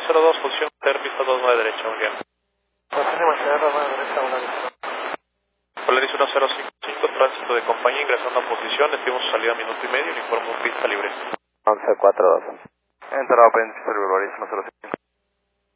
102, función pista 29 derecha, muy bien. Tenemos que agarrar más derecha, una vez. Polaris 1055, tránsito de compañía ingresando a posición, estimamos su salida a minuto y medio, informo pista libre. 1142. Entrada pendiente, Polaris 105.